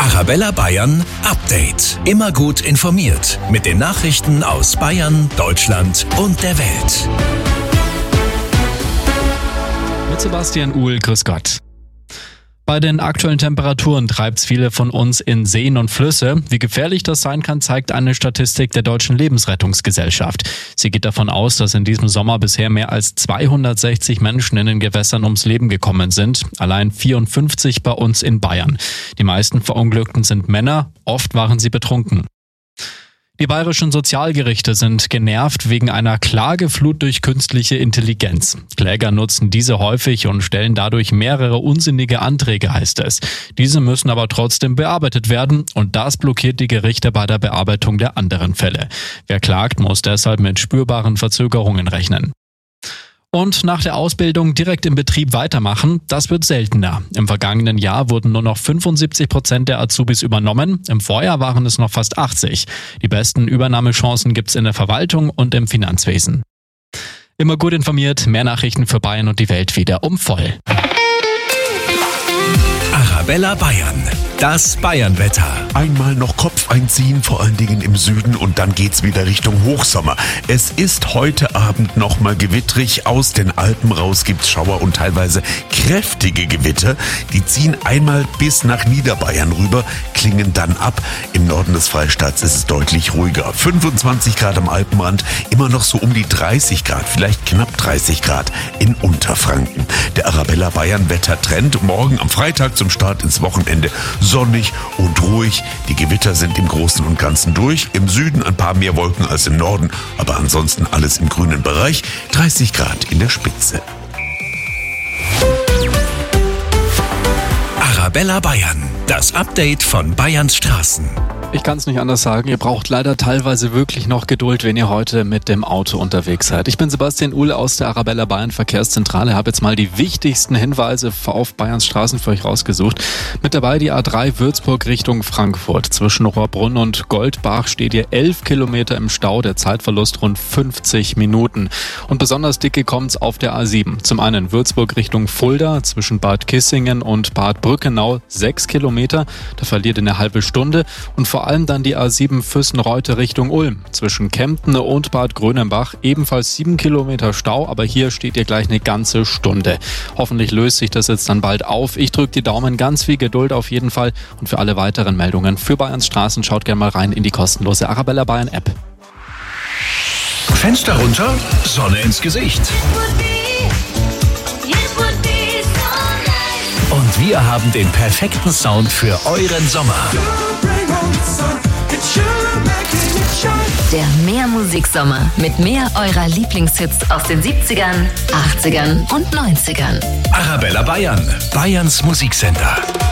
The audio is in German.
Arabella Bayern Update. Immer gut informiert mit den Nachrichten aus Bayern, Deutschland und der Welt. Mit Sebastian Uhl, grüß Gott. Bei den aktuellen Temperaturen treibt es viele von uns in Seen und Flüsse. Wie gefährlich das sein kann, zeigt eine Statistik der Deutschen Lebensrettungsgesellschaft. Sie geht davon aus, dass in diesem Sommer bisher mehr als 260 Menschen in den Gewässern ums Leben gekommen sind. Allein 54 bei uns in Bayern. Die meisten Verunglückten sind Männer, oft waren sie betrunken. Die bayerischen Sozialgerichte sind genervt wegen einer Klageflut durch künstliche Intelligenz. Kläger nutzen diese häufig und stellen dadurch mehrere unsinnige Anträge, heißt es. Diese müssen aber trotzdem bearbeitet werden und das blockiert die Gerichte bei der Bearbeitung der anderen Fälle. Wer klagt, muss deshalb mit spürbaren Verzögerungen rechnen. Und nach der Ausbildung direkt im Betrieb weitermachen, das wird seltener. Im vergangenen Jahr wurden nur noch 75% der Azubis übernommen. Im Vorjahr waren es noch fast 80. Die besten Übernahmechancen gibt's in der Verwaltung und im Finanzwesen. Immer gut informiert, mehr Nachrichten für Bayern und die Welt wieder voll. Arabella Bayern, das Bayernwetter. Einmal noch Kopf einziehen, vor allen Dingen im Süden, und dann geht's wieder Richtung Hochsommer. Es ist heute Abend nochmal gewittrig. Aus den Alpen raus gibt's Schauer und teilweise kräftige Gewitter. Die ziehen einmal bis nach Niederbayern rüber, klingen dann ab. Im Norden des Freistaats ist es deutlich ruhiger. 25 Grad am Alpenrand, immer noch so um die 30 Grad, vielleicht knapp 30 Grad in Unterfranken. Der Arabella Bayern Wettertrend morgen am Freitag zum Start ins Wochenende sonnig und ruhig. Die Gewitter sind im Großen und Ganzen durch. Im Süden ein paar mehr Wolken als im Norden, aber ansonsten alles im grünen Bereich. 30 Grad in der Spitze. Arabella Bayern, das Update von Bayerns Straßen. Ich kann es nicht anders sagen, ihr braucht leider teilweise wirklich noch Geduld, wenn ihr heute mit dem Auto unterwegs seid. Ich bin Sebastian Uhl aus der Arabella Bayern Verkehrszentrale, habe jetzt mal die wichtigsten Hinweise auf Bayerns Straßen für euch rausgesucht. Mit dabei die A3 Würzburg Richtung Frankfurt. Zwischen Rohrbrunn und Goldbach steht ihr 11 Kilometer im Stau, der Zeitverlust rund 50 Minuten. Und besonders dicke kommt's auf der A7. Zum einen Würzburg Richtung Fulda, zwischen Bad Kissingen und Bad Brückenau 6 Kilometer, da verliert ihr eine halbe Stunde. Und vor allem dann die A7 Füssen-Reute Richtung Ulm. Zwischen Kempten und Bad Grönenbach ebenfalls 7 Kilometer Stau, aber hier steht ihr gleich eine ganze Stunde. Hoffentlich löst sich das jetzt dann bald auf. Ich drücke die Daumen, ganz viel Geduld auf jeden Fall. Und für alle weiteren Meldungen für Bayerns Straßen schaut gerne mal rein in die kostenlose Arabella Bayern App. Fenster runter, Sonne ins Gesicht. Und wir haben den perfekten Sound für euren Sommer. Der Mehrmusiksommer mit mehr eurer Lieblingshits aus den 70ern, 80ern und 90ern. Arabella Bayern, Bayerns Musiksender.